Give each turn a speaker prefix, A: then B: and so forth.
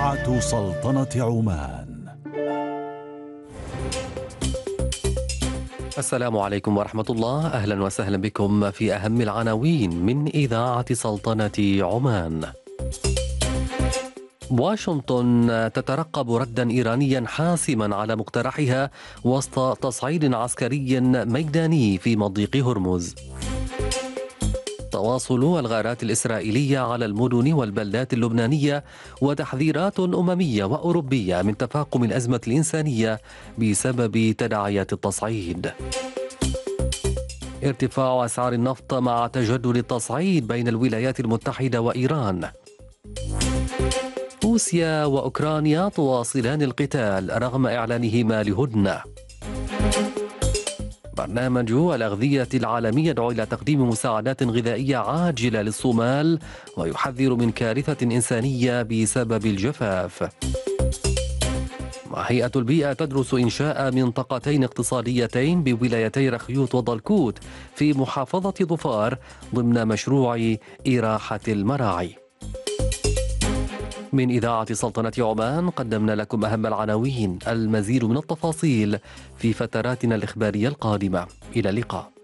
A: إذاعة سلطنة عمان.
B: السلام عليكم ورحمة الله، أهلا وسهلا بكم في أهم العناوين من إذاعة سلطنة عمان. واشنطن تترقب ردا إيرانيا حاسما على مقترحها وسط تصعيد عسكري ميداني في مضيق هرمز. تواصل الغارات الإسرائيلية على المدن والبلدات اللبنانية وتحذيرات أممية وأوروبية من تفاقم الأزمة الإنسانية بسبب تداعيات التصعيد. ارتفاع أسعار النفط مع تجدد التصعيد بين الولايات المتحدة وإيران. روسيا وأوكرانيا تواصلان القتال رغم إعلانهما لهدنة. برنامج الأغذية العالمي يدعو إلى تقديم مساعدات غذائية عاجلة للصومال ويحذر من كارثة إنسانية بسبب الجفاف. هيئة البيئة تدرس إنشاء منطقتين اقتصاديتين بولايتي رخيوت وضلكوت في محافظة ظفار ضمن مشروع إراحة المراعي. من إذاعة سلطنة عمان قدمنا لكم أهم العناوين. المزيد من التفاصيل في فتراتنا الإخبارية القادمة. إلى اللقاء.